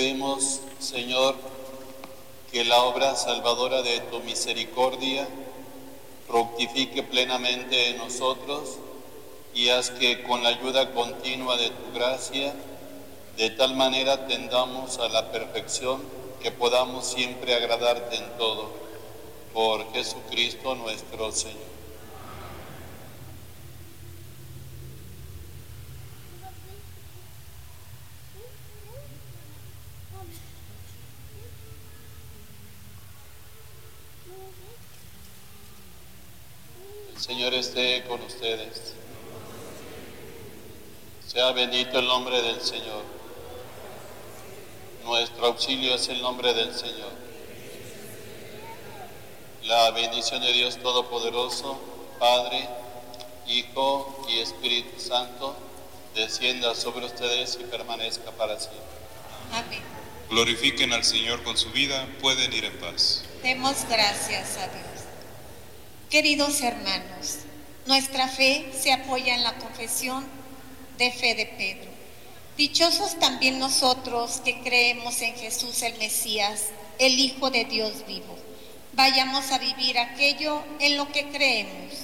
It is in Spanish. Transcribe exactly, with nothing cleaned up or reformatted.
pedimos, Señor, que la obra salvadora de tu misericordia fructifique plenamente en nosotros y haz que con la ayuda continua de tu gracia, de tal manera tendamos a la perfección que podamos siempre agradarte en todo. Por Jesucristo nuestro Señor. El Señor esté con ustedes. Sea bendito el nombre del Señor. Nuestro auxilio es el nombre del Señor. La bendición de Dios Todopoderoso, Padre, Hijo y Espíritu Santo, descienda sobre ustedes y permanezca para siempre. Amén. Glorifiquen al Señor con su vida, pueden ir en paz. Demos gracias a Dios. Queridos hermanos, nuestra fe se apoya en la confesión de fe de Pedro. Dichosos también nosotros que creemos en Jesús el Mesías, el Hijo de Dios vivo. Vayamos a vivir aquello en lo que creemos.